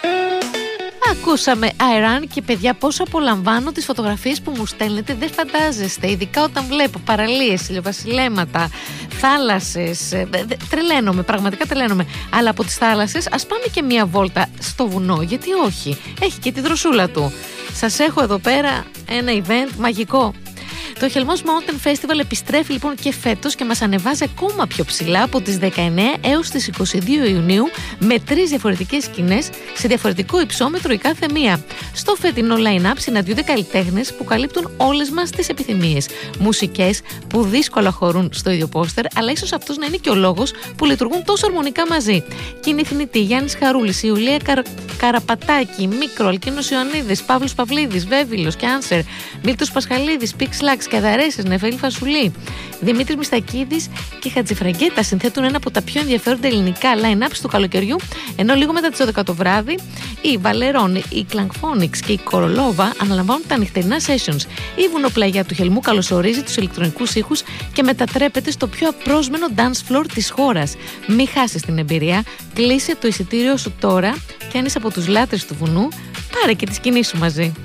Ακούσαμε Iran και παιδιά πόσο απολαμβάνω τις φωτογραφίες που μου στέλνετε, δεν φαντάζεστε, ειδικά όταν βλέπω παραλίες, ηλιοβασιλέματα, θάλασσες, τρελαίνομαι, πραγματικά τρελαίνομαι. Αλλά από τις θάλασσες ας πάμε και μια βόλτα στο βουνό, γιατί όχι, έχει και τη δροσούλα του. Σας έχω εδώ πέρα ένα event μαγικό. Το Χελμός Mountain Festival επιστρέφει λοιπόν και φέτος και μας ανεβάζει ακόμα πιο ψηλά από τις 19 έως τις 22 Ιουνίου με 3 διαφορετικές σκηνές σε διαφορετικό υψόμετρο η κάθε μία. Στο φετινό line-up συναντιούνται καλλιτέχνες που καλύπτουν όλες μας τις επιθυμίες. Μουσικές που δύσκολα χωρούν στο ίδιο πόστερ, αλλά ίσως αυτός να είναι και ο λόγος που λειτουργούν τόσο αρμονικά μαζί. Κίνη Θνητή, Γιάννης Χαρούλης, Ιουλία Καραπατάκη, Μίκρο, Αλκίνος Ιωαννίδης, Παύλος Παυλίδης, Βέβυλος, Κιάνσερ, Μίλτος Πασχαλίδης, Πίξ Λάξ, Καδαρέσες, Νεφέλη Φασουλή, Δημήτρης Μιστακίδης και Χατζηφραγκέτα συνθέτουν ένα από τα πιο ενδιαφέροντα ελληνικά line-ups του καλοκαιριού, ενώ λίγο μετά τις 12 το βράδυ η Βαλερών, η Klangphonics και η Κορολόβα αναλαμβάνουν τα νυχτερινά sessions. Η βουνοπλαγιά του Χελμού καλωσορίζει τους ηλεκτρονικούς ήχους και μετατρέπεται στο πιο απρόσμενο dance floor της χώρας. Μη χάσεις την εμπειρία, κλείσε το εισιτήριο σου τώρα και αν είσαι από τους λάτρες του βουνού, πάρε και τη σκηνή σου μαζί.